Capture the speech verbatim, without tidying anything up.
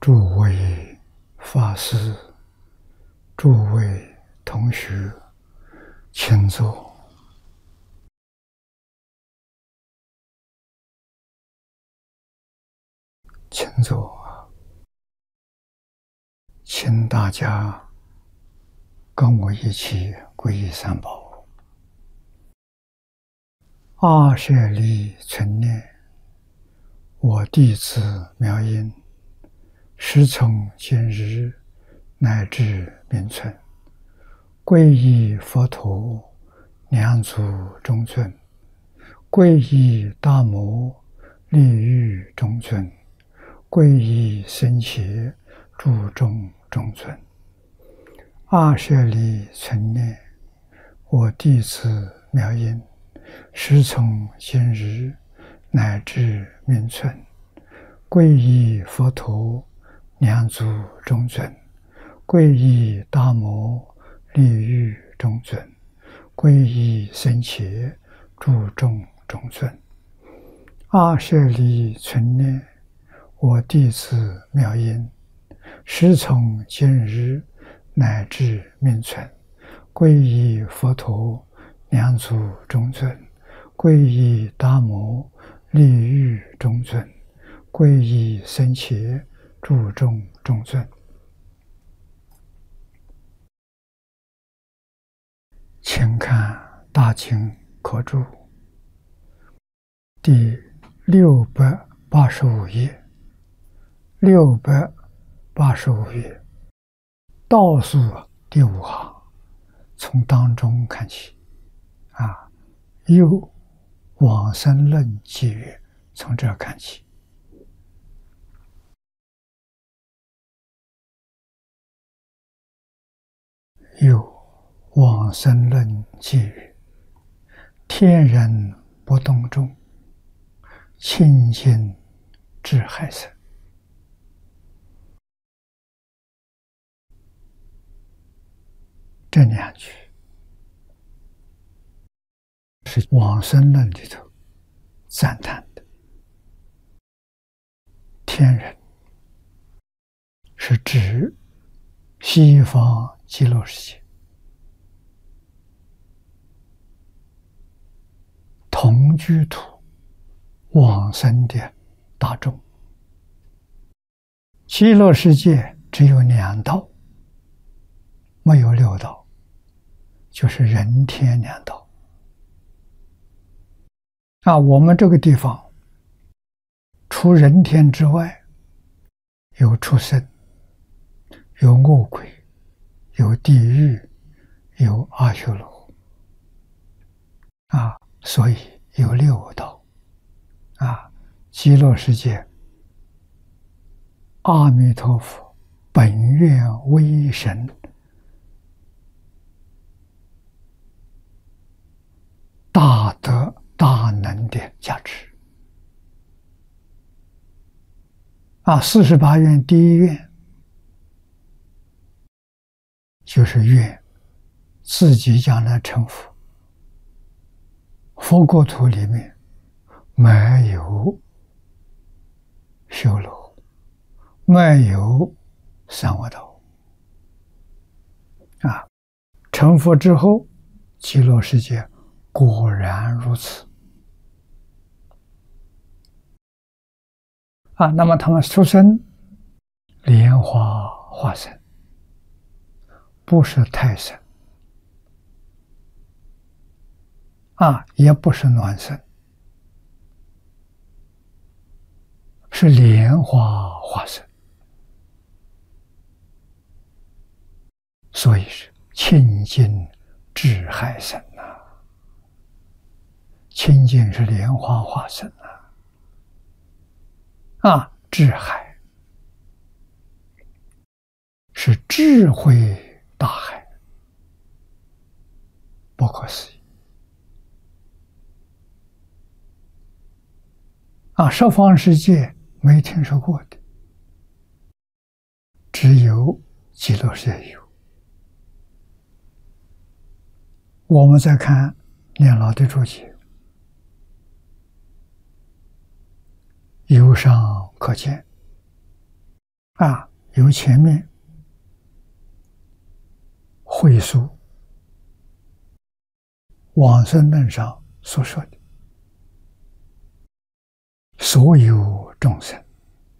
诸位法师、诸位同学，请坐。请坐，请大家跟我一起皈依三宝。阿舍利存念，我弟子妙音，时从今日乃至明存，皈依佛陀、两祖中尊，皈依大摩利欲中尊，皈依僧伽注中中尊。阿舍利存念，我弟子妙音，时从今日乃至明存，皈依佛陀、两祖中尊，皈依大摩利欲中尊，皈依僧伽注中中尊。阿舍利存念，我弟子妙音，时从今日乃至明存，皈依佛陀、两祖中尊，皈依大摩利欲中尊，皈依僧伽注中中尊。请看大经科注第六百八十五页。六百八十五页倒数第五行，从当中看起啊，右往生论记曰，从这看起。右往生论记曰：天人不动中，清净智海生。这两句是往生论里头赞叹的。天人是指西方极乐世界同居土往生的大众。极乐世界只有两道，没有六道，就是人天两道。啊，我们这个地方除人天之外，有畜生，有恶鬼，有地狱，有阿修罗。啊，所以有六道。啊，极乐世界，阿弥陀佛本愿威神大德大能的价值。啊，四十八愿第一愿就是愿自己将来成佛。佛国土里面没有修罗，没有三恶道。啊，成佛之后，极乐世界果然如此。啊，那么他们出生莲花化身，不是胎生，啊，也不是卵生，是莲花化身。所以是清净智海生啊。清净是莲花化身啊，啊，智海是智慧大海，不可思议啊！十方世界没听说过的，只有极乐世界有。我们再看念老的注解，由上可见， 啊，由前面会述往生论上所说的所有众生